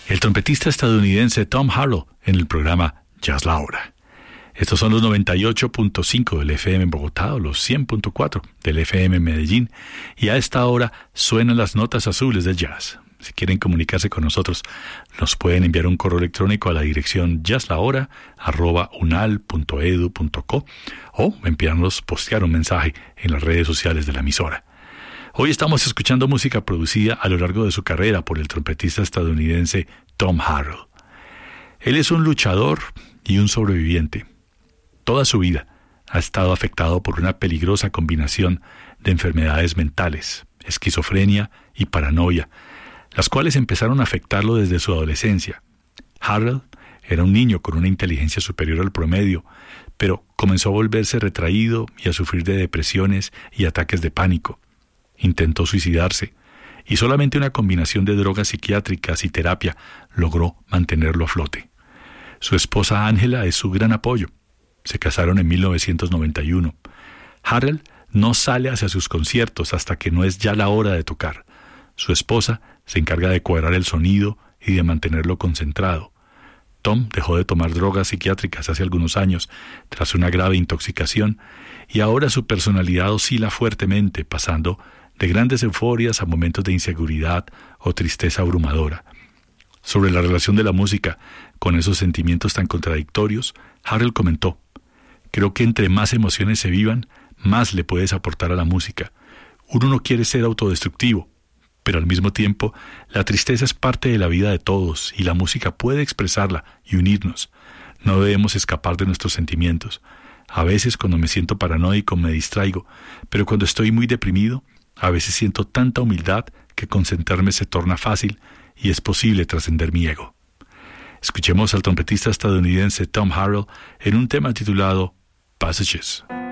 el trompetista estadounidense Tom Harrell en el programa Jazz La Hora. Estos son los 98.5 del FM en Bogotá o los 100.4 del FM en Medellín, y a esta hora suenan las notas azules del jazz. Si quieren comunicarse con nosotros, nos pueden enviar un correo electrónico a la dirección jazzlahora@unal.edu.co o enviarnos, postear un mensaje en las redes sociales de la emisora. Hoy estamos escuchando música producida a lo largo de su carrera por el trompetista estadounidense Tom Harrell. Él es un luchador y un sobreviviente. Toda su vida ha estado afectado por una peligrosa combinación de enfermedades mentales, esquizofrenia y paranoia, las cuales empezaron a afectarlo desde su adolescencia. Harrell era un niño con una inteligencia superior al promedio, pero comenzó a volverse retraído y a sufrir de depresiones y ataques de pánico. Intentó suicidarse, y solamente una combinación de drogas psiquiátricas y terapia logró mantenerlo a flote. Su esposa Ángela es su gran apoyo. Se casaron en 1991. Harrell no sale hacia sus conciertos hasta que no es ya la hora de tocar. Su esposa se encarga de cuadrar el sonido y de mantenerlo concentrado. Tom dejó de tomar drogas psiquiátricas hace algunos años tras una grave intoxicación, y ahora su personalidad oscila fuertemente, pasando de grandes euforias a momentos de inseguridad o tristeza abrumadora. Sobre la relación de la música con esos sentimientos tan contradictorios, Harrell comentó: "Creo que entre más emociones se vivan, más le puedes aportar a la música. Uno no quiere ser autodestructivo, pero al mismo tiempo, la tristeza es parte de la vida de todos y la música puede expresarla y unirnos. No debemos escapar de nuestros sentimientos. A veces cuando me siento paranoico me distraigo, pero cuando estoy muy deprimido, a veces siento tanta humildad que concentrarme se torna fácil y es posible trascender mi ego". Escuchemos al trompetista estadounidense Tom Harrell en un tema titulado Passages.